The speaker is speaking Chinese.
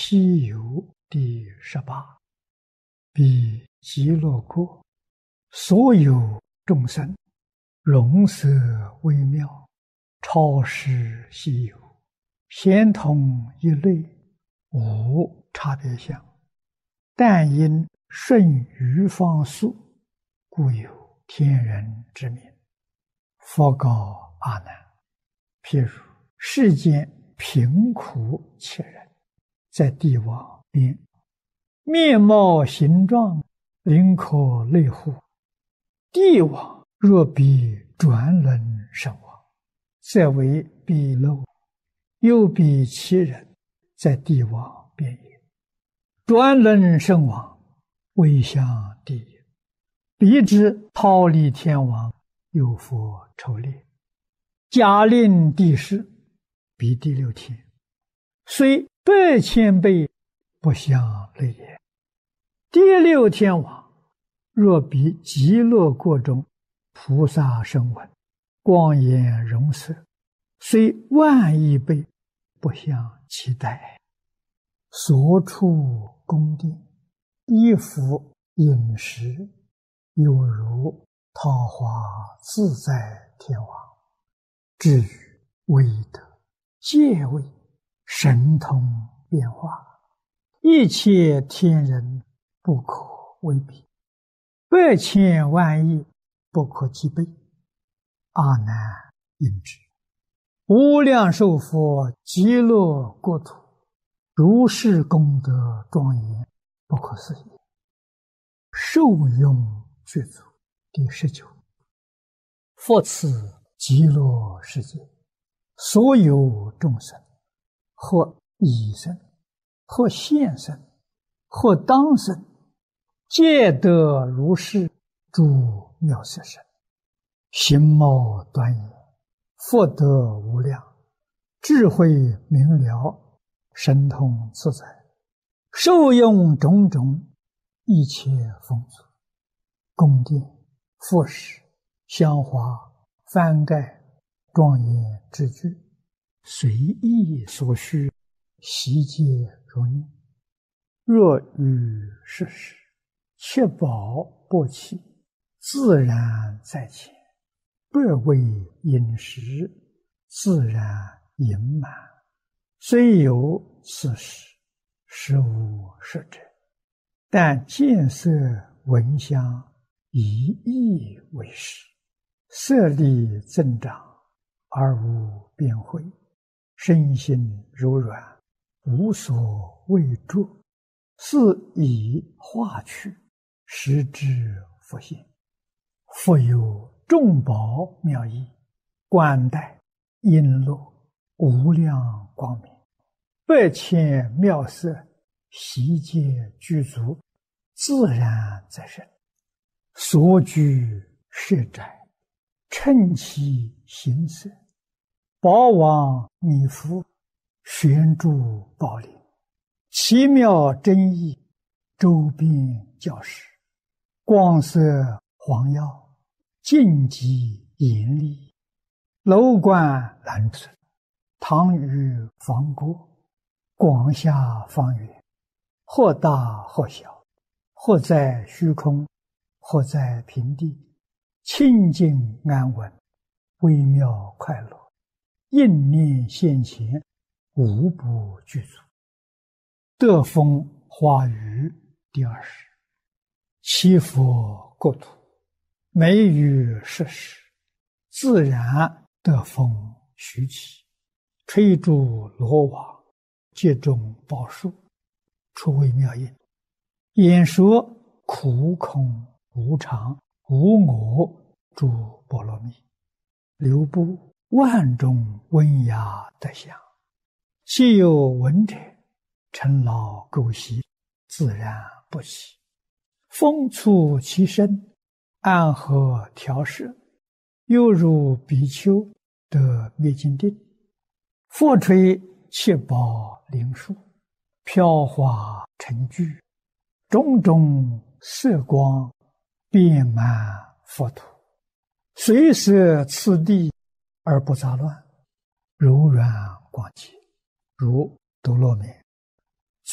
西游第18，彼极乐国所有众生，容色微妙，超世稀有，偏同一类，无差别相。但因顺于方速，故有天人之名。佛告阿难：譬如世间贫苦切人，在地网边，面貌形状，灵可类乎？地网若比转轮身网，则为彼漏；又比其人，在地网边也。转轮身网，未向地也。彼之忉利天王，有佛筹猎，假令地势，彼第六天，虽100,000倍，不相类也。第六天王，若比极乐国中菩萨声闻，光颜容色，虽10000亿倍，不相其待。所处宫殿，衣服饮食，有如桃花自在天王。至于威德、戒位、神通变化，一切天人不可为比，100,000万亿不可计倍。阿难应知，无量寿佛极乐国土，如是功德庄严，不可思议。受用具足。第19，复此极乐世界，所有众生，或已生，或现生，或当生，皆得如是诸妙色身，形貌端严，福德无量，智慧明了，神通自在，受用种种一切丰足，宫殿、服饰、香花、幡盖、庄严之具，随意所需，悉皆如念。若遇世事，确保不起，自然在前，不为饮食，自然盈满。虽有此事，实无实者，但见色闻香，以意为实，色力增长，而无边慧，身心柔软，无所畏著，是以化去，实之复现。复有众宝妙义，冠带璎珞，无量光明，100,000妙色，悉皆具足，自然在身。所居舍宅，称其形色，宝王弥覆，悬诸宝林，奇妙真义，周边教室，光色黄耀，净极严厉，楼观蓝色，堂宇房郭，广厦方圆，或大或小，或在虚空，或在平地，清净安稳，微妙快乐，应念现前，无不具足。得风花雨第20，七佛国土，每于世时，自然得风徐起，吹诸罗网，皆种宝树，出微妙音，演说苦空无常无我诸波罗蜜，流布万种温雅德相，既有闻者，尘劳垢习，自然不起。风促其身，安和调摄，犹如比丘得灭尽定。复吹七宝灵树，飘华成聚，种种色光，遍满佛土，随摄次第而不杂乱，柔软广洁，如多罗面、